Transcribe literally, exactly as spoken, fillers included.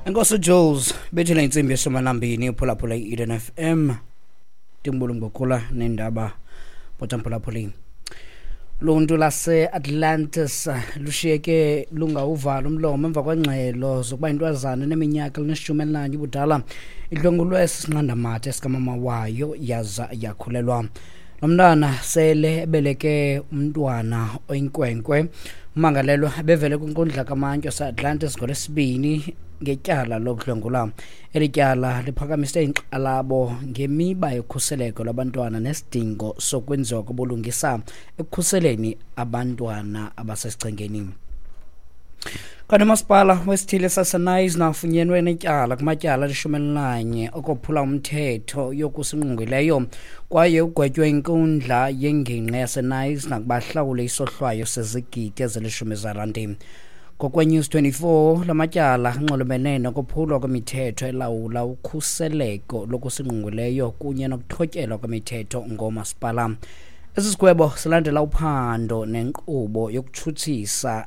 Enkosi Jules bethela insimbi esomanambini uphulaphula i-Eden F M timbulu ngokhula nendaba botamphulaphuleni. Luntu lase Atlantis lushiyeke lungawuvala umlomo emva kwengxelo zokuba intwazana neminyaka lineshumi elinanye ubudala idlwengulwe esisinqandamathe esikamama wayo yaza yakhulelwa. Nomntana sele ebeleke umntwana oyinkwenkwe umangalelwa bevele kwinkundla kamantyo se-Atlantis ngolesibini ngetyala lokudlwengula. Eli tyala liphakamise inkxalabo ngemiba yokhuseleko lwabantwana nesidingo sokwenziwa kobulungisa ekukhuseleni abantwana abasesichengeni. Kanti umasipala wesithili saseNice nafunyenwe netyala kumatyala alishumi elinanye okophula umthetho yokusingqongileyo kwaye ugwetywe inkundla yengingqi yaseNice nakubahlawule isohlwayo sezigidi ezilishumi zarandi. Ngokwe-News twenty-four lamatyala anxulumene nokuphulwa kwemithetho elawula ukhuseleko lokusingqongileyo kunye nokuthotyelwa kwemithetho ngomasipala. Esi sigwebo silandela uphando nenkqubo yokutshutsisa